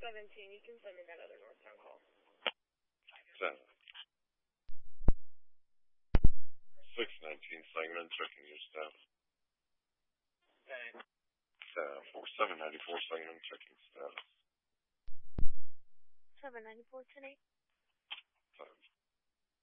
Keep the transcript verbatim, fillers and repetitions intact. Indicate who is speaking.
Speaker 1: seventeen, you can send me that other Northtown call.
Speaker 2: ten. six nineteen, Sangamon, checking your staff.
Speaker 1: ten.
Speaker 2: ten. four seven ninety-four, Sangamon, checking status.
Speaker 3: seven ninety-four, ten eight.